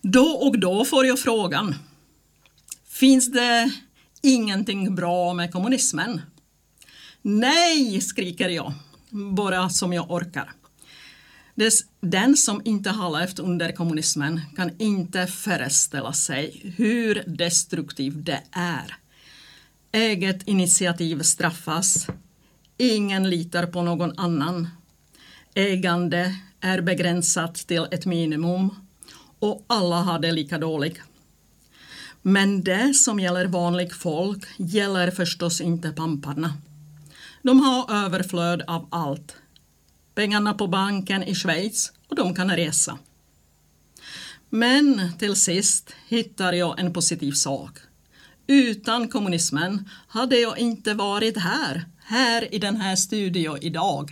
Då och då får jag frågan: finns det ingenting bra med kommunismen? Nej, skriker jag, bara som jag orkar. Den som inte har levt under kommunismen kan inte föreställa sig hur destruktiv det är. Eget initiativ straffas. Ingen litar på någon annan. Ägande är begränsat till ett minimum och alla har det lika dåligt. Men det som gäller vanligt folk gäller förstås inte pamparna. De har överflöd av allt. Pengarna på banken i Schweiz och de kan resa. Men till sist hittar jag en positiv sak. Utan kommunismen hade jag inte varit här i den här studion idag.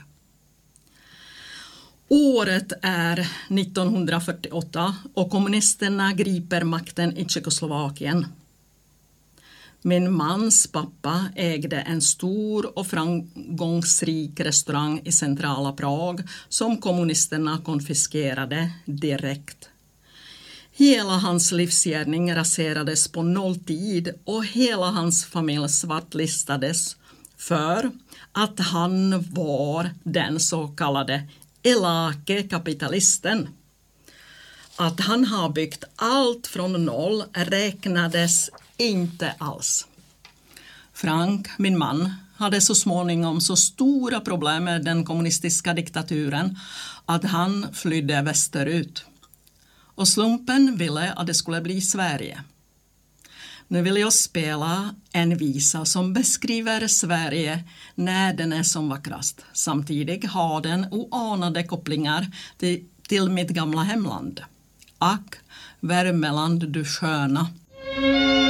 Året är 1948 och kommunisterna griper makten i Tjeckoslovakien. Min mans pappa ägde en stor och framgångsrik restaurang i centrala Prag som kommunisterna konfiskerade direkt. Hela hans livsgärning raserades på nolltid och hela hans familj svartlistades för att han var den så kallade elake kapitalisten. Att han har byggt allt från noll räknades inte alls. Frank, min man, hade så småningom så stora problem med den kommunistiska diktaturen att han flydde västerut. Och slumpen ville att det skulle bli Sverige. Nu vill jag spela en visa som beskriver Sverige när den är som vackrast. Samtidigt har den oanade kopplingar till mitt gamla hemland. Ack, Värmeland du sköna.